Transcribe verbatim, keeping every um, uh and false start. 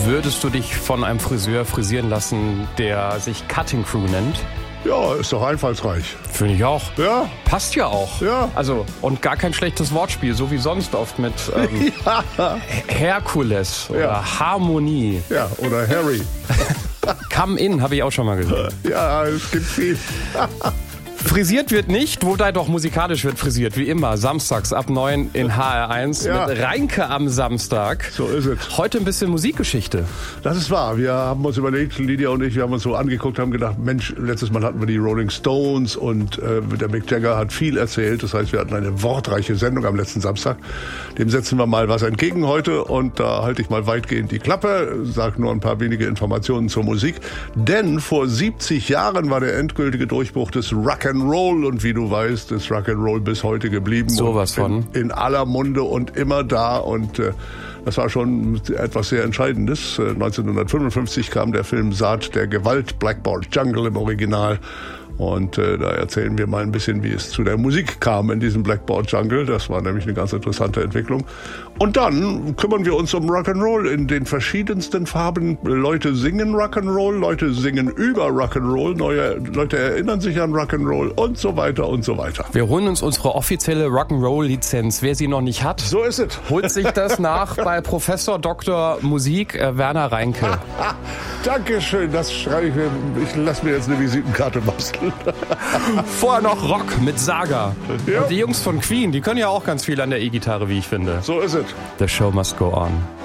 Würdest du dich von einem Friseur frisieren lassen, der sich Cutting Crew nennt? Ja, ist doch einfallsreich. Finde ich auch. Ja. Passt ja auch. Ja. Also, und gar kein schlechtes Wortspiel, so wie sonst oft mit ähm, Ja. Herkules oder Ja. Harmonie. Ja, oder Harry. Come in, habe ich auch schon mal gesehen. Ja, es gibt viel. Frisiert wird nicht, wobei doch musikalisch wird frisiert, wie immer. Samstags ab neun in H R eins Ja. mit Reinke am Samstag. So ist es. Heute ein bisschen Musikgeschichte. Das ist wahr. Wir haben uns überlegt, Lydia und ich, wir haben uns so angeguckt, haben gedacht, Mensch, letztes Mal hatten wir die Rolling Stones und äh, der Mick Jagger hat viel erzählt. Das heißt, wir hatten eine wortreiche Sendung am letzten Samstag. Dem setzen wir mal was entgegen heute und da halte ich mal weitgehend die Klappe, sage nur ein paar wenige Informationen zur Musik. Denn vor siebzig Jahren war der endgültige Durchbruch des Rock'n'Roll und wie du weißt, ist Rock'n'Roll bis heute geblieben. Sowas von. In, in aller Munde und immer da und äh, das war schon etwas sehr Entscheidendes. neunzehnhundertfünfundfünfzig kam der Film Saat der Gewalt, Blackboard Jungle im Original. Und äh, da erzählen wir mal ein bisschen, wie es zu der Musik kam in diesem Blackboard Jungle. Das war nämlich eine ganz interessante Entwicklung. Und dann kümmern wir uns um Rock'n'Roll in den verschiedensten Farben. Leute singen Rock'n'Roll, Leute singen über Rock'n'Roll, neue Leute erinnern sich an Rock'n'Roll und so weiter und so weiter. Wir holen uns unsere offizielle Rock'n'Roll-Lizenz. Wer sie noch nicht hat, So ist es. holt sich das nach bei Professor Doktor Musik äh, Werner Reinke. Dankeschön, das schreibe ich mir. Ich lasse mir jetzt eine Visitenkarte basteln. Vorher noch Rock mit Saga. Ja. Und die Jungs von Queen, die können ja auch ganz viel an der E-Gitarre, wie ich finde. So ist es. The show must go on.